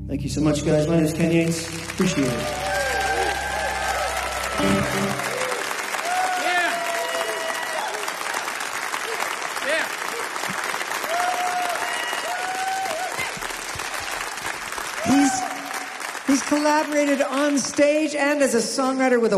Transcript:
Thank you so much, guys. My name is Ken Yates. Appreciate it. He's collaborated on stage and as a songwriter with a